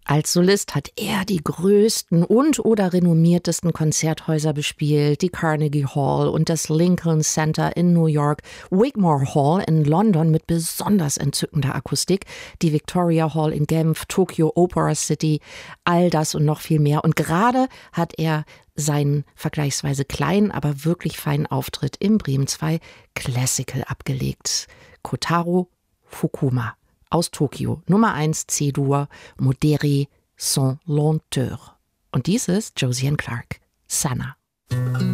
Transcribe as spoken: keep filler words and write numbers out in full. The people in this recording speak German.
Als Solist hat er die größten und oder renommiertesten Konzerthäuser bespielt, die Carnegie Hall und das Lincoln Center in New York, Wigmore Hall in London mit besonders entzückender Akustik, die Victoria Hall in Genf, Tokyo Opera City, all das und noch viel mehr. Und gerade hat er seinen vergleichsweise kleinen, aber wirklich feinen Auftritt im Bremen zwei Classical abgelegt. Kotaro Fukuma aus Tokio, Nummer eins C-Dur, Modéré sans lenteur. Und dies ist Josiane Clarke, Sana.